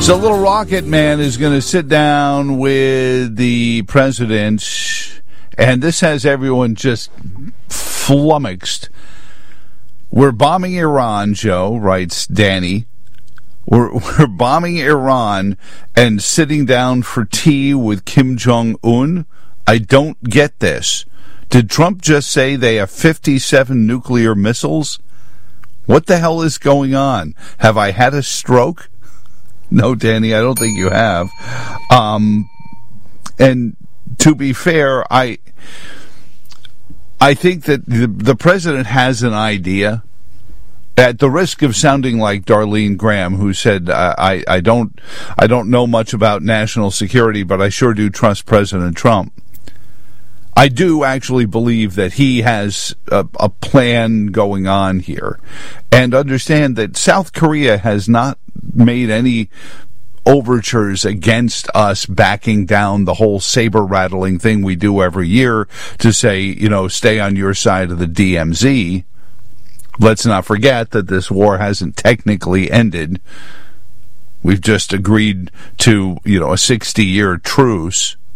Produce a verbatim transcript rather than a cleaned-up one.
So Little Rocket Man is going to sit down with the president, and this has everyone just flummoxed. We're bombing Iran, Joe, writes Danny. We're, we're bombing Iran and sitting down for tea with Kim Jong-un? I don't get this. Did Trump just say they have fifty-seven nuclear missiles? What the hell is going on? Have I had a stroke? No, Danny, I don't think you have. Um, and to be fair, I I think that the, the president has an idea. At the risk of sounding like Darlene Graham, who said, I, I don't I don't know much about national security, but I sure do trust President Trump. I do actually believe that he has a, a plan going on here. And understand that South Korea has not made any overtures against us backing down the whole saber-rattling thing we do every year to say, you know, stay on your side of the D M Z. Let's not forget that this war hasn't technically ended. We've just agreed to, you know, a sixty-year truce.